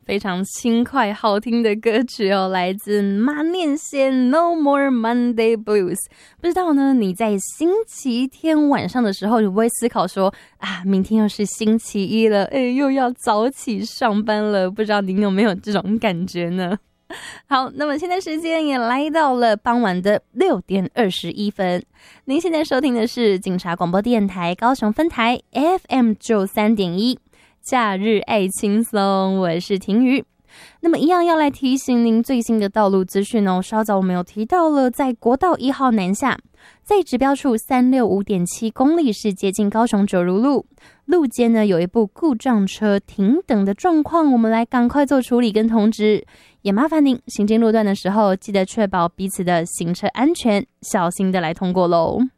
非常轻快好听的歌曲哦，来自马念先 No More Monday Blues。 不知道呢，你在星期天晚上的时候，你会不会思考说啊，明天又是星期一了，又要早起上班了，不知道您有没有这种感觉呢？好，那么现在时间也来到了傍晚的6点21分。您现在收听的是警察广播电台高雄分台 FM 93.1，假日爱轻松，我是婷瑜。那么一样要来提醒您最新的道路资讯哦。稍早我们有提到了，在国道1号南下，在指标处365.7公里是接近高雄九如路，路肩呢有一部故障车停等的状况，我们来赶快做处理跟通知。也麻烦您行经路段的时候，记得确保彼此的行车安全，小心的来通过咯。